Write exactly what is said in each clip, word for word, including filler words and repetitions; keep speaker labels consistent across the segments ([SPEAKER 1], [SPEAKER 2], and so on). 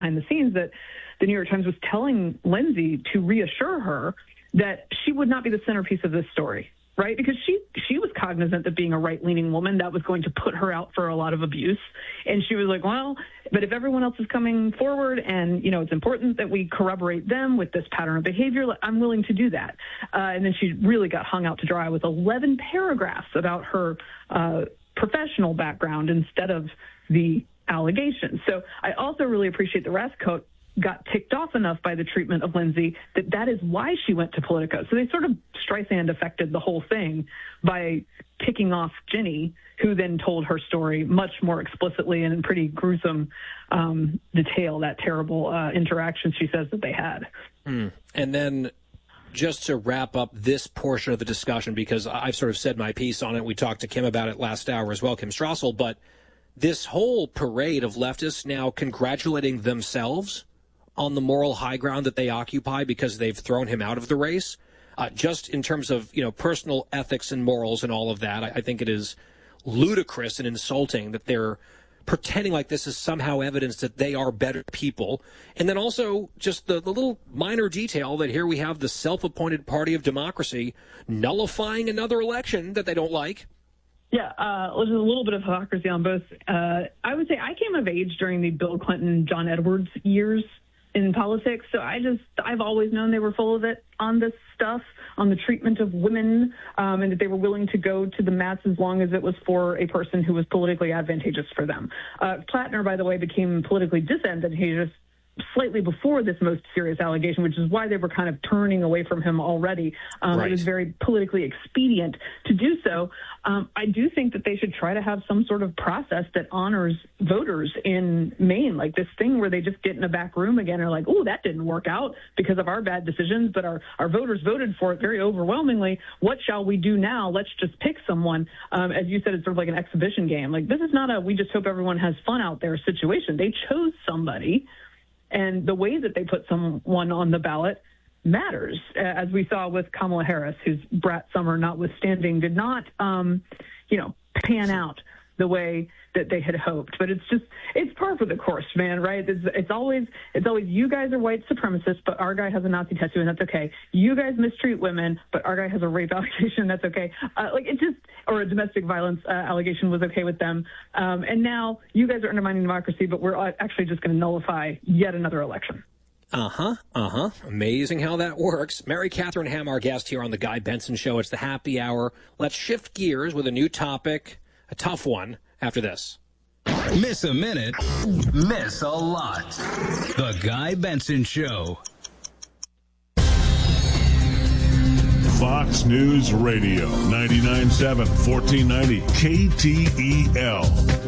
[SPEAKER 1] behind the scenes that the New York Times was telling Lindsay to reassure her that she would not be the centerpiece of this story, right? Because she she was cognizant that being a right-leaning woman, that was going to put her out for a lot of abuse. And she was like, well, but if everyone else is coming forward and, you know, it's important that we corroborate them with this pattern of behavior, I'm willing to do that. Uh, and then she really got hung out to dry with eleven paragraphs about her uh, professional background instead of the allegations. So I also really appreciate the Rask coat got ticked off enough by the treatment of Lindsay that that is why she went to Politico. So they sort of Streisand affected the whole thing by ticking off Ginny, who then told her story much more explicitly and in pretty gruesome um, detail, that terrible uh, interaction she says that they had.
[SPEAKER 2] Mm. And then just to wrap up this portion of the discussion, because I've sort of said my piece on it. We talked to Kim about it last hour as well, Kim Strassel, but this whole parade of leftists now congratulating themselves on the moral high ground that they occupy because they've thrown him out of the race, uh, just in terms of, you know, personal ethics and morals and all of that, I, I think it is ludicrous and insulting that they're pretending like this is somehow evidence that they are better people. And then also just the, the little minor detail that here we have the self-appointed party of democracy nullifying another election that they don't like.
[SPEAKER 1] Yeah, uh, there's a little bit of hypocrisy on both. Uh, I would say I came of age during the Bill Clinton, John Edwards years in politics, so I just, I've always known they were full of it on this stuff, on the treatment of women, um, and that they were willing to go to the mats as long as it was for a person who was politically advantageous for them. Uh, Plattner, by the way, became politically disadvantageous slightly before this most serious allegation, which is why they were kind of turning away from him already. Um, right. It was very politically expedient to do so. Um, I do think that they should try to have some sort of process that honors voters in Maine, like this thing where they just get in a back room again and are like, oh, that didn't work out because of our bad decisions, but our, our voters voted for it very overwhelmingly. What shall we do now? Let's just pick someone. Um, as you said, it's sort of like an exhibition game. Like, this is not a we just hope everyone has fun out there situation. They chose somebody. And the way that they put someone on the ballot matters, as we saw with Kamala Harris, whose brat summer notwithstanding did not, um, you know, pan out the way that they had hoped. But it's just, it's par for the course, man, right? It's, it's always, it's always, you guys are white supremacists, but our guy has a Nazi tattoo, and that's okay. You guys mistreat women, but our guy has a rape allegation, that's okay. Uh, like, it just, or a domestic violence uh, allegation was okay with them. Um, and now you guys are undermining democracy, but we're actually just going to nullify yet another election.
[SPEAKER 2] Uh-huh, uh-huh. Amazing how that works. Mary Catherine Ham, our guest here on The Guy Benson Show. It's the happy hour. Let's shift gears with a new topic, a tough one, after this.
[SPEAKER 3] Miss a minute, miss a lot. The Guy Benson Show.
[SPEAKER 4] Fox News Radio, ninety-nine point seven, fourteen ninety K T E L.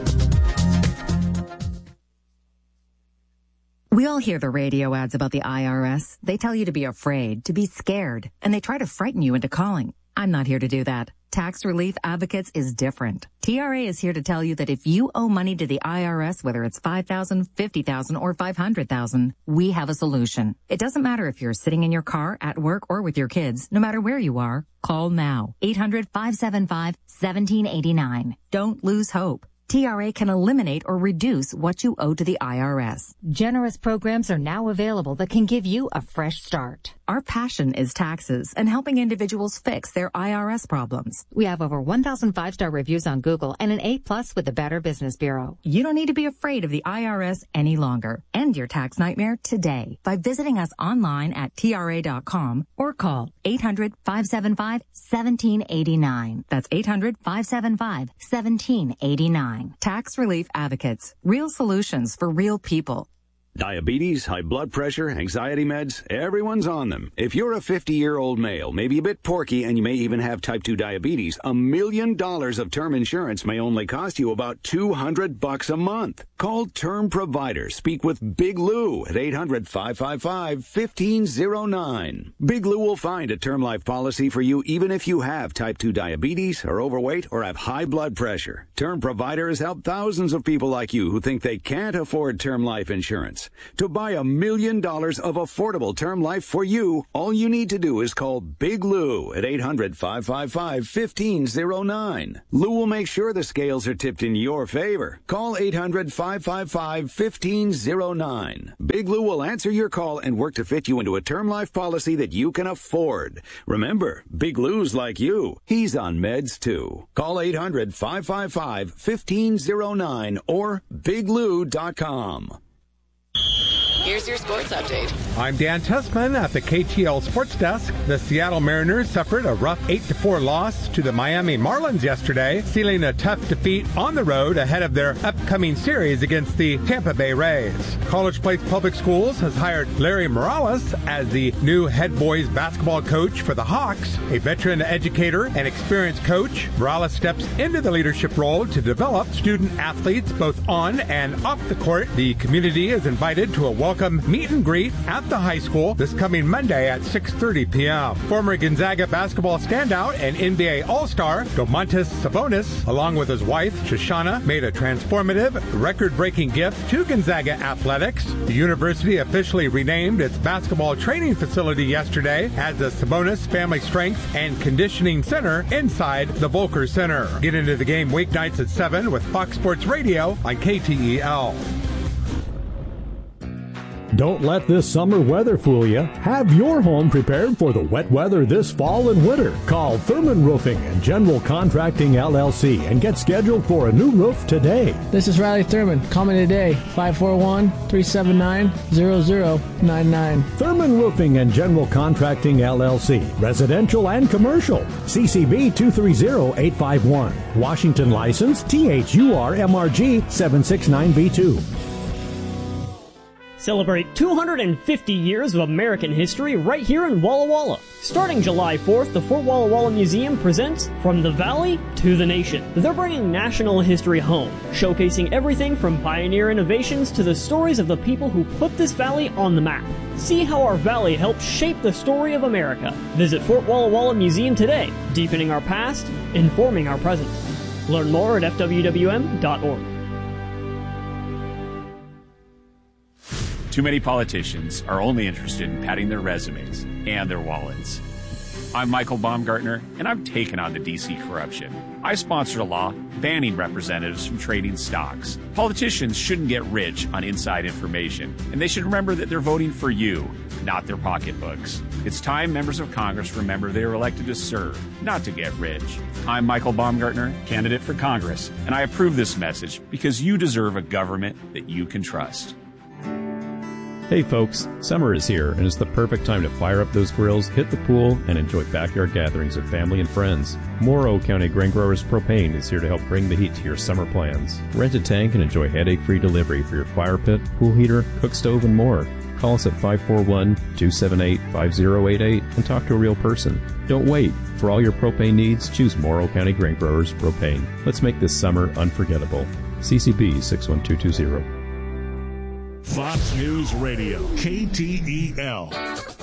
[SPEAKER 5] We all hear the radio ads about the I R S. They tell you to be afraid, to be scared, and they try to frighten you into calling. I'm not here to do that. Tax Relief Advocates is different. T R A is here to tell you that if you owe money to the I R S, whether it's five thousand dollars, fifty thousand dollars, or five hundred thousand dollars, we have a solution. It doesn't matter if you're sitting in your car, at work, or with your kids. No matter where you are, call now. eight hundred, five seven five, one seven eight nine. Don't lose hope. T R A can eliminate or reduce what you owe to the I R S.
[SPEAKER 6] Generous programs are now available that can give you a fresh start.
[SPEAKER 5] Our passion is taxes and helping individuals fix their I R S problems.
[SPEAKER 6] We have over one thousand five-star reviews on Google and an A plus with the Better Business Bureau.
[SPEAKER 5] You don't need to be afraid of the I R S any longer. End your tax nightmare today by visiting us online at T R A dot com or call eight hundred, five seven five, one seven eight nine. That's eight hundred, five seven five, one seven eight nine. Tax Relief Advocates. Real solutions for real people.
[SPEAKER 7] Diabetes, high blood pressure, anxiety meds, everyone's on them. If you're a fifty-year-old male, maybe a bit porky, and you may even have type two diabetes, a million dollars of term insurance may only cost you about two hundred bucks a month. Call Term Provider. Speak with Big Lou at eight hundred, five five five, one five zero nine. Big Lou will find a term life policy for you even if you have type two diabetes, are overweight, or have high blood pressure. Term Provider has helped thousands of people like you who think they can't afford term life insurance. insurance. To buy a million dollars of affordable term life for you, all you need to do is call Big Lou at eight hundred, five five five, one five zero nine. Lou will make sure the scales are tipped in your favor. Call eight hundred, five five five, one five zero nine. Big Lou will answer your call and work to fit you into a term life policy that you can afford. Remember, Big Lou's like you. He's on meds too. Call eight hundred, five five five, one five zero nine or big lou dot com.
[SPEAKER 8] Here's your sports update.
[SPEAKER 9] I'm Dan Tessman at the K T L Sports Desk. The Seattle Mariners suffered a rough eight to four loss to the Miami Marlins yesterday, sealing a tough defeat on the road ahead of their upcoming series against the Tampa Bay Rays. College Place Public Schools has hired Larry Morales as the new head boys basketball coach for the Hawks. A veteran educator and experienced coach, Morales steps into the leadership role to develop student athletes both on and off the court. The community is invited to a welcome meet and greet at the high school this coming Monday at six thirty p.m. Former Gonzaga basketball standout and N B A All-Star Domantas Sabonis, along with his wife Shoshana, made a transformative, record-breaking gift to Gonzaga athletics. The university officially renamed its basketball training facility yesterday as the Sabonis Family Strength and Conditioning Center inside the Volcker Center. Get into the game weeknights at seven with Fox Sports Radio on K T E L.
[SPEAKER 10] Don't let this summer weather fool you. Have your home prepared for the wet weather this fall and winter. Call Thurman Roofing and General Contracting L L C and get scheduled for a new roof today.
[SPEAKER 11] This is Riley Thurman. Call me today, five four one, three seven nine, zero zero nine nine.
[SPEAKER 10] Thurman Roofing and General Contracting L L C. Residential and commercial. C C B two three zero eight five one. Washington license T H U R M R G seven six nine B two.
[SPEAKER 12] Celebrate two hundred fifty years of American history right here in Walla Walla. Starting July fourth, the Fort Walla Walla Museum presents From the Valley to the Nation. They're bringing national history home, showcasing everything from pioneer innovations to the stories of the people who put this valley on the map. See how our valley helped shape the story of America. Visit Fort Walla Walla Museum today, deepening our past, informing our present. Learn more at f w w m dot org.
[SPEAKER 13] Too many politicians are only interested in padding their resumes and their wallets. I'm Michael Baumgartner, and I'm taking on the D C corruption. I sponsored a law banning representatives from trading stocks. Politicians shouldn't get rich on inside information, and they should remember that they're voting for you, not their pocketbooks. It's time members of Congress remember they were elected to serve, not to get rich. I'm Michael Baumgartner, candidate for Congress, and I approve this message because you deserve a government that you can trust.
[SPEAKER 14] Hey folks, summer is here and it's the perfect time to fire up those grills, hit the pool, and enjoy backyard gatherings with family and friends. Morrow County Grain Growers Propane is here to help bring the heat to your summer plans. Rent a tank and enjoy headache-free delivery for your fire pit, pool heater, cook stove, and more. Call us at five four one, two seven eight, five zero eight eight and talk to a real person. Don't wait. For all your propane needs, choose Morrow County Grain Growers Propane. Let's make this summer unforgettable. C C B six one two two zero.
[SPEAKER 4] Fox News Radio, K T E L.